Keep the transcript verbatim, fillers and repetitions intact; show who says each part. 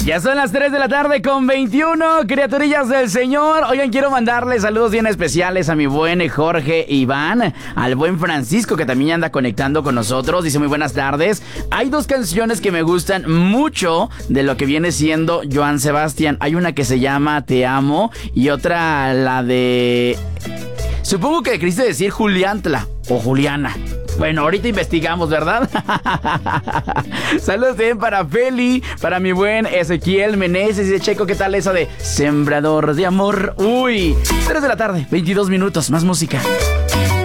Speaker 1: Ya son las tres de la tarde con veintiuno, criaturillas del Señor. Oigan, quiero mandarle saludos bien especiales a mi buen Jorge Iván, al buen Francisco, que también anda conectando con nosotros. Dice muy buenas tardes. Hay dos canciones que me gustan mucho de lo que viene siendo Joan Sebastián. Hay una que se llama Te Amo y otra la de... Supongo que quisiste decir Juliantla o Juliana. Bueno, ahorita investigamos, ¿verdad? Saludos también para Feli, para mi buen Ezequiel Meneses. Y de Checo, ¿qué tal esa de Sembrador de Amor? Uy, tres de la tarde, veintidós minutos, más música.